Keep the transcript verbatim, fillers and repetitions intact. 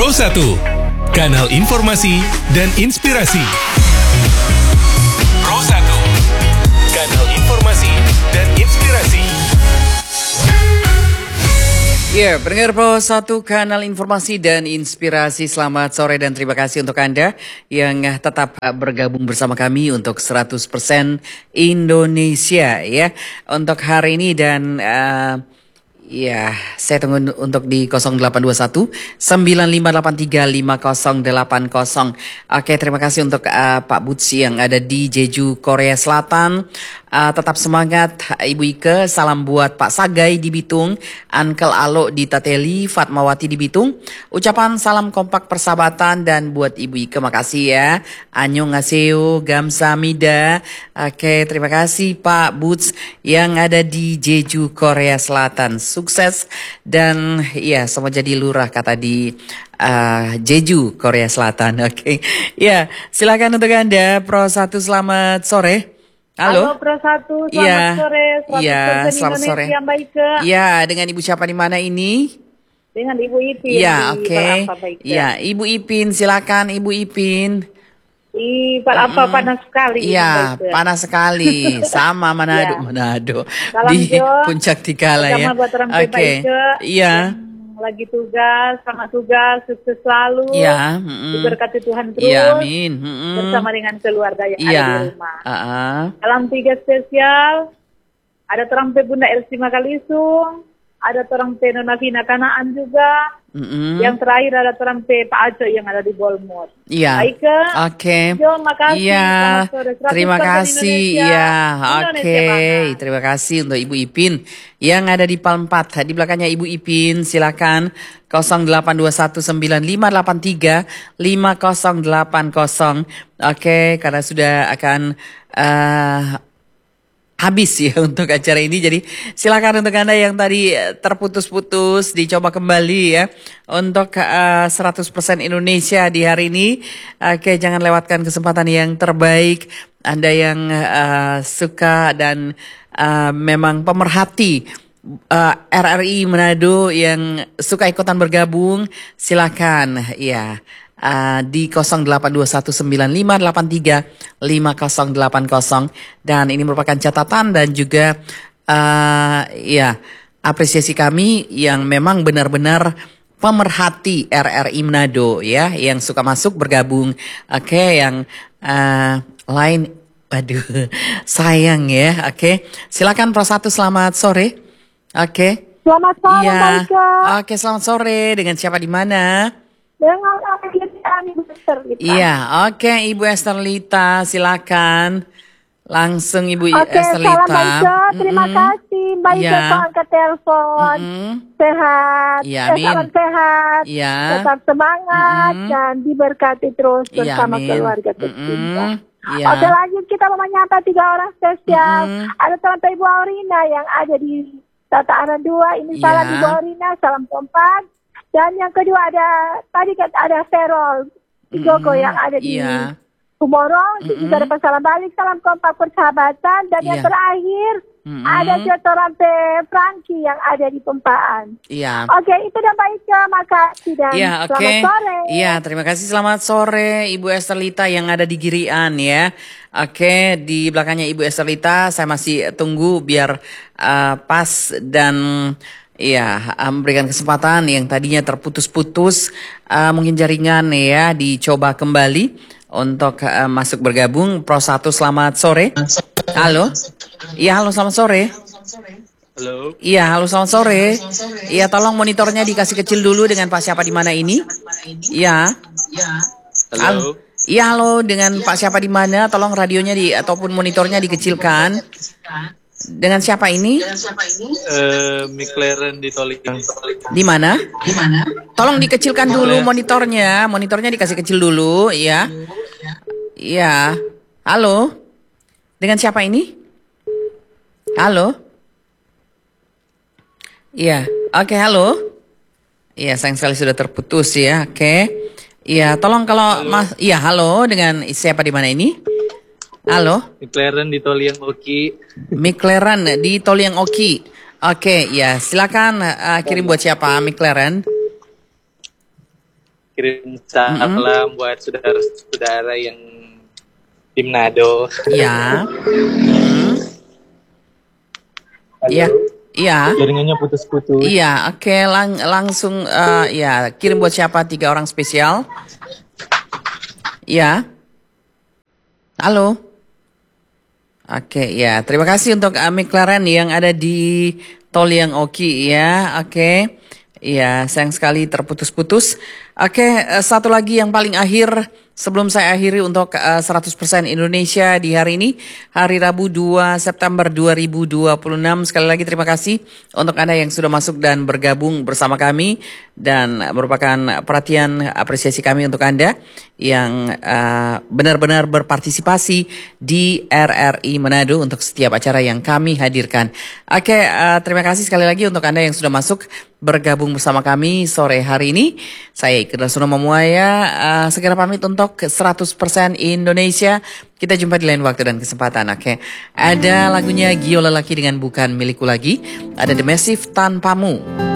Pro satu, kanal informasi dan inspirasi. Pro satu, kanal informasi dan inspirasi. Ya, yeah, pendengar Pro satu, kanal informasi dan inspirasi. Selamat sore dan terima kasih untuk Anda yang tetap bergabung bersama kami untuk seratus persen Indonesia ya. Untuk hari ini dan uh, ya, saya tunggu untuk di nol delapan dua satu sembilan lima delapan tiga lima nol delapan nol. Oke, terima kasih untuk uh, Pak Butsi yang ada di Jeju, Korea Selatan. Uh, tetap semangat Ibu Ike, salam buat Pak Sagai di Bitung, Uncle Alo di Tateli, Fatmawati di Bitung. Ucapan salam kompak persahabatan dan buat Ibu Ike makasih ya. Annyeonghaseyo, Gamsamida. Oke, terima kasih Pak Buts yang ada di Jeju, Korea Selatan. Sukses dan ya semua jadi lurah kata di uh, Jeju, Korea Selatan. Oke, ya silakan untuk Anda Pro satu, selamat sore. Halo, Halo Pro satu, selamat ya, sore. Selamat ya, sore selamat sore. Yang baik ke. Ya, dengan Ibu siapa di mana ini? Dengan Ibu Ipin. Ya, oke. Okay. Ya, ke. Ibu Ipin, silakan Ibu Ipin. Ih, Pak apa mm-hmm. panas sekali. Iya, panas sekali. Sama Manado, ya. Manado. Salam di Jo. Puncak Tikala ya. Oke. Okay. Iya. Lagi tugas, selamat tugas, sukses selalu. Iya. Mm-mm. Diberkati Tuhan terus. Iya, amin. Mm-mm. Bersama dengan keluarga yang iya. ada di rumah. Uh-uh. Dalam tiga spesial, ada terampe Bunda Elsi Makalisung, ada terampe Nona Vina Kanaan juga. Mm-mm. Yang terakhir ada terampe Pak Aco yang ada di Bolmor. Iya. Baik. Oke. Okay. Jo, makasih. Iya. Terima kasih. Iya. Oke. Okay. Terima kasih untuk Ibu Ipin yang ada di Palm empat. Di belakangnya Ibu Ipin, silakan nol delapan dua satu sembilan lima delapan tiga lima nol delapan nol. Oke, okay, karena sudah akan uh, habis ya untuk acara ini. Jadi silakan untuk Anda yang tadi terputus-putus dicoba kembali ya untuk uh, seratus persen Indonesia di hari ini. Oke, jangan lewatkan kesempatan yang terbaik. Anda yang uh, suka dan uh, memang pemerhati uh, R R I Manado yang suka ikutan bergabung, silakan ya. Uh, di nol delapan dua satu sembilan lima delapan tiga lima nol delapan nol, dan ini merupakan catatan dan juga uh, ya apresiasi kami yang memang benar-benar pemerhati R R I Manado ya, yang suka masuk bergabung. Oke, okay, yang uh, lain aduh sayang ya. Oke, okay. Silakan Pro satu, selamat sore. Oke. Okay. Selamat sore ya. Oke, okay, selamat sore. Dengan siapa di mana? Dengan Ibu Esther Lita. Iya, oke okay, Ibu Esther Lita, silakan. Langsung Ibu okay, Esther Lita. Oke, salam Mbak, terima mm-hmm. kasih. Mbak Ika yeah. angkat telepon. Mm-hmm. Sehat. Iya, yeah, salam sehat. Iya. Yeah. Tetap semangat mm-hmm. dan diberkati terus bersama yeah, keluarga tercinta. Mm-hmm. Yeah. Oke, lanjut kita mau menyapa tiga orang spesial. Mm-hmm. Ada teman Ibu Aurina yang ada di Tata Ara dua. Ini yeah. salam Ibu Aurina, salam kompak. Dan yang kedua ada, tadi kan ada Ferol Jogo mm, yang ada di yeah. Kumorong. Mm-hmm. Juga ada salam balik, salam kompak persahabatan. Dan yeah. yang terakhir mm-hmm. ada Jotorante Franky yang ada di Pempaan. Iya. Yeah. Oke, itu dan baik, makasih dan yeah, okay. selamat sore. Iya, yeah, terima kasih, selamat sore Ibu Esther Lita yang ada di Girian ya. Oke, di belakangnya Ibu Esther Lita saya masih tunggu biar uh, pas dan iya, memberikan kesempatan yang tadinya terputus-putus, uh, mungkin jaringan ya, dicoba kembali untuk uh, masuk bergabung. Pro satu, selamat sore. Halo. Iya, halo, selamat sore. Halo. Iya, halo, selamat sore. Iya, tolong monitornya dikasih kecil dulu dengan Pak siapa di mana ini. Iya. Halo. Iya, halo, dengan Pak siapa di mana? Tolong radionya di ataupun monitornya dikecilkan. Dengan siapa ini? Uh, McLaren di Toliang. Di mana? Di mana? Tolong dikecilkan dulu monitornya. Monitornya dikasih kecil dulu, ya. Iya. Halo. Dengan siapa ini? Halo. Iya. Oke, halo. Iya, sayang sekali sudah terputus ya. Oke. Iya, tolong kalau Mas, iya, halo, dengan siapa di mana ini? Halo? McLaren di Toliang Oki. McLaren di Toliang Oki. Oke, ya silakan uh, kirim buat siapa McLaren? kirim salam buat saudara-saudara yang di Manado. Ya. Hmm. Iya. Iya. Jaringannya putus-putus. Iya, oke, lang langsung uh, ya, kirim buat siapa? Tiga orang spesial. Iya. Halo. Oke, ya, terima kasih untuk uh, McLaren yang ada di Tol Yang Oki ya. Oke. Iya, sayang sekali terputus-putus. Oke, uh, satu lagi yang paling akhir sebelum saya akhiri untuk uh, seratus persen Indonesia di hari ini, hari Rabu dua September dua ribu dua puluh enam. Sekali lagi terima kasih untuk Anda yang sudah masuk dan bergabung bersama kami, dan merupakan perhatian apresiasi kami untuk Anda yang uh, benar-benar berpartisipasi di R R I Manado untuk setiap acara yang kami hadirkan. Oke, uh, terima kasih sekali lagi untuk Anda yang sudah masuk bergabung bersama kami sore hari ini. Saya Iker Suno Mamuaya, uh, segera pamit untuk seratus persen Indonesia. Kita jumpa di lain waktu dan kesempatan. Oke, ada lagunya Gio Lelaki dengan Bukan Milikku Lagi. Ada The Massive Tanpamu.